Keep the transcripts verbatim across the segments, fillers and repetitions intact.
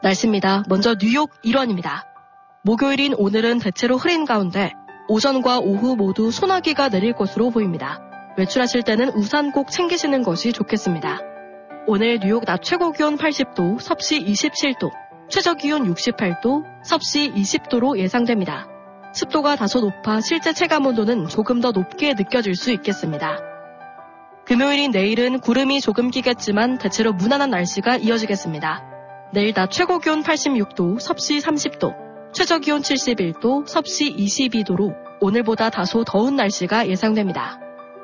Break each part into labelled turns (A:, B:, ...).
A: 날씨입니다. 먼저 뉴욕 일원입니다. 목요일인 오늘은 대체로 흐린 가운데 오전과 오후 모두 소나기가 내릴 것으로 보입니다. 외출하실 때는 우산 꼭 챙기시는 것이 좋겠습니다. 오늘 뉴욕 낮 최고 기온 팔십 도, 섭씨 이십칠 도, 최저 기온 육십팔 도, 섭씨 이십 도로 예상됩니다. 습도가 다소 높아 실제 체감온도는 조금 더 높게 느껴질 수 있겠습니다. 금요일인 내일은 구름이 조금 끼겠지만 대체로 무난한 날씨가 이어지겠습니다. 내일 낮 최고 기온 팔십육 도, 섭씨 삼십 도, 최저 기온 칠십일 도, 섭씨 이십이 도로 오늘보다 다소 더운 날씨가 예상됩니다.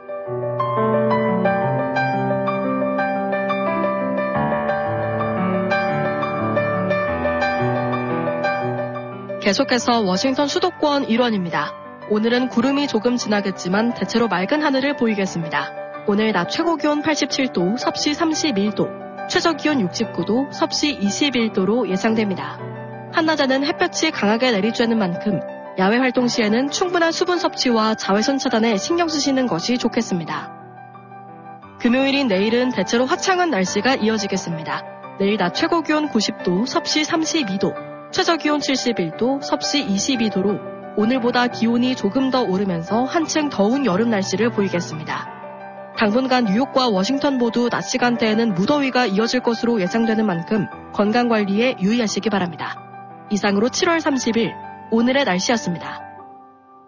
A: 계속해서 워싱턴 수도권 일원입니다. 오늘은 구름이 조금 지나겠지만 대체로 맑은 하늘을 보이겠습니다. 오늘 낮 최고 기온 팔십칠 도, 섭씨 삼십일 도, 최저 기온 육십구 도, 섭씨 이십일 도로 예상됩니다. 한낮에는 햇볕이 강하게 내리쬐는 만큼 야외 활동 시에는 충분한 수분 섭취와 자외선 차단에 신경 쓰시는 것이 좋겠습니다. 금요일인 내일은 대체로 화창한 날씨가 이어지겠습니다. 내일 낮 최고 기온 구십 도, 섭씨 삼십이 도, 최저 기온 칠십일 도, 섭씨 이십이 도로 오늘보다 기온이 조금 더 오르면서 한층 더운 여름 날씨를 보이겠습니다. 당분간 뉴욕과 워싱턴 모두 낮 시간대에는 무더위가 이어질 것으로 예상되는 만큼 건강관리에 유의하시기 바랍니다. 이상으로 칠월 삼십일 오늘의 날씨였습니다.